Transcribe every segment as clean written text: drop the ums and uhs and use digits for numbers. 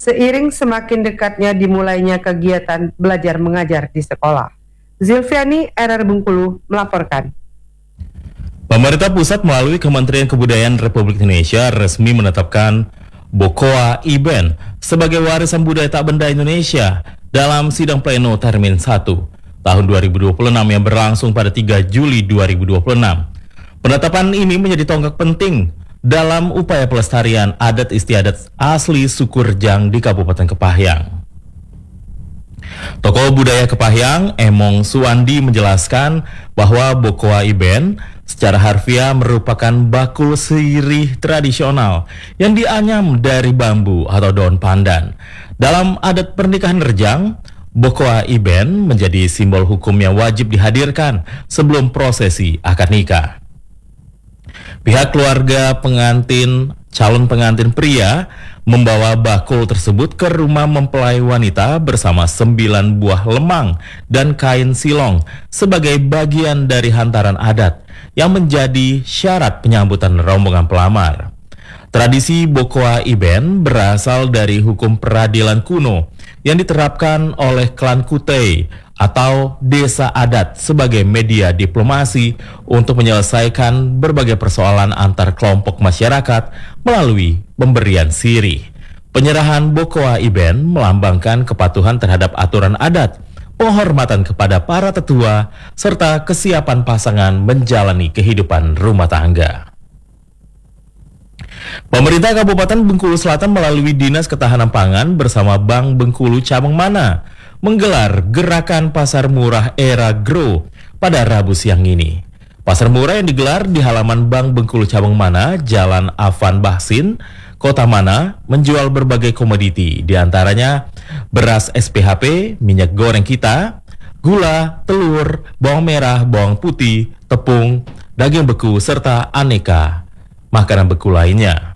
seiring semakin dekatnya dimulainya kegiatan belajar mengajar di sekolah. Zilviani, RR Bengkulu, melaporkan. Pemerintah pusat melalui Kementerian Kebudayaan Republik Indonesia resmi menetapkan Bokoa Iben sebagai warisan budaya tak benda Indonesia dalam sidang pleno termin 1 tahun 2026 yang berlangsung pada 3 Juli 2026. Penetapan ini menjadi tonggak penting dalam upaya pelestarian adat istiadat asli suku Rejang di Kabupaten Kepahyang. Tokoh budaya Kepahyang, Emong Suwandi, menjelaskan bahwa Bokoa Iben secara harfiah merupakan bakul sirih tradisional yang dianyam dari bambu atau daun pandan. Dalam adat pernikahan Rejang, Bokoa Iben menjadi simbol hukum yang wajib dihadirkan sebelum prosesi akad nikah. Pihak keluarga calon pengantin pria membawa bakul tersebut ke rumah mempelai wanita bersama 9 buah lemang dan kain silong sebagai bagian dari hantaran adat yang menjadi syarat penyambutan rombongan pelamar. Tradisi Bokoa Iben berasal dari hukum peradilan kuno yang diterapkan oleh klan Kutei atau desa adat sebagai media diplomasi untuk menyelesaikan berbagai persoalan antar kelompok masyarakat melalui pemberian sirih. Penyerahan Bokoa Iben melambangkan kepatuhan terhadap aturan adat, penghormatan kepada para tetua, serta kesiapan pasangan menjalani kehidupan rumah tangga. Pemerintah Kabupaten Bengkulu Selatan melalui Dinas Ketahanan Pangan bersama Bank Bengkulu Cabang Mana menggelar gerakan Pasar Murah Era Grow pada Rabu siang ini. Pasar murah yang digelar di halaman Bank Bengkulu Cabang Mana, Jalan Afan Bahsin, Kota Mana, menjual berbagai komoditi, diantaranya beras SPHP, minyak goreng kita, gula, telur, bawang merah, bawang putih, tepung, daging beku, serta aneka makanan beku lainnya.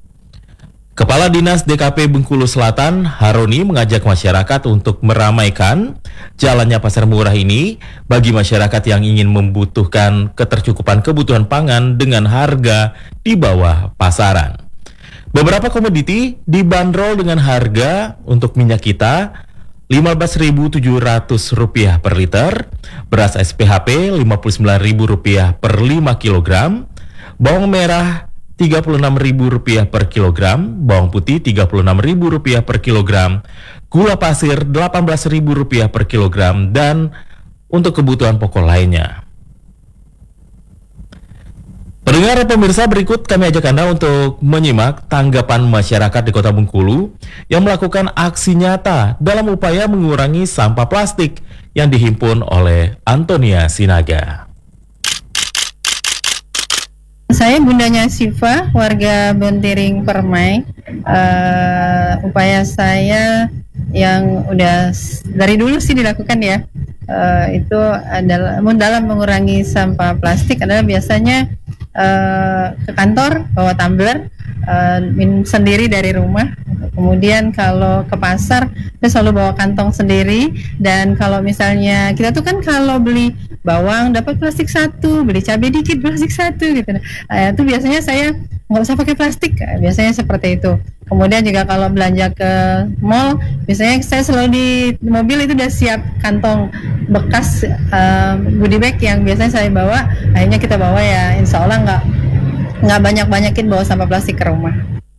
Kepala Dinas DKP Bengkulu Selatan, Haroni, mengajak masyarakat untuk meramaikan jalannya pasar murah ini bagi masyarakat yang ingin membutuhkan ketercukupan kebutuhan pangan dengan harga di bawah pasaran. Beberapa komoditi dibanderol dengan harga untuk minyak kita Rp15.700 per liter, beras SPHP Rp59.000 per 5 kg, bawang merah Rp36.000 per kilogram, bawang putih Rp36.000 per kilogram, gula pasir Rp18.000 per kilogram, dan untuk kebutuhan pokok lainnya. Pendengar dan pemirsa, berikut kami ajak Anda untuk menyimak tanggapan masyarakat di Kota Bengkulu yang melakukan aksi nyata dalam upaya mengurangi sampah plastik yang dihimpun oleh Antonia Sinaga. Saya bundanya Siva, warga Bontiring Permai. Upaya saya yang udah dari dulu sih dilakukan ya, itu adalah dalam mengurangi sampah plastik adalah biasanya ke kantor bawa tumbler, minum sendiri dari rumah. Kemudian kalau ke pasar kita selalu bawa kantong sendiri, dan kalau misalnya kita tuh kan kalau beli bawang dapat plastik 1, beli cabai dikit plastik 1 gitu. Itu biasanya saya nggak usah pakai plastik, biasanya seperti itu. Kemudian juga kalau belanja ke mall, biasanya saya selalu di mobil itu udah siap kantong bekas goodie bag yang biasanya saya bawa. Akhirnya kita bawa ya, insya Allah nggak banyakin bawa sampah plastik ke rumah.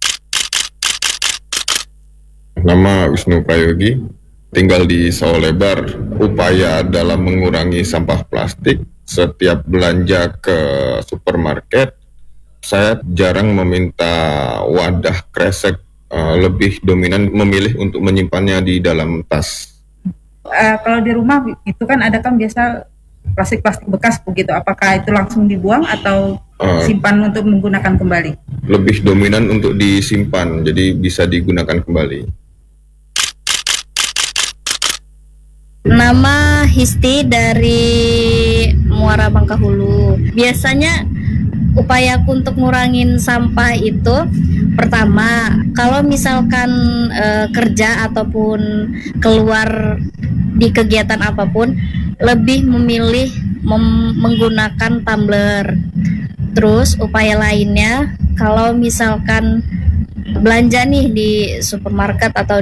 Nama Wisnu Prayogi, tinggal di Sawah Lebar. Upaya dalam mengurangi sampah plastik, setiap belanja ke supermarket, saya jarang meminta wadah kresek, lebih dominan memilih untuk menyimpannya di dalam tas. Kalau di rumah itu kan ada kan biasa plastik bekas begitu, apakah itu langsung dibuang atau simpan untuk menggunakan kembali? Lebih dominan untuk disimpan, jadi bisa digunakan kembali. Nama Histi dari Muara Bangkahulu. Biasanya upayaku untuk ngurangin sampah itu, pertama, kalau misalkan kerja ataupun keluar di kegiatan apapun, lebih memilih menggunakan tumbler. Terus upaya lainnya, kalau misalkan belanja nih di supermarket atau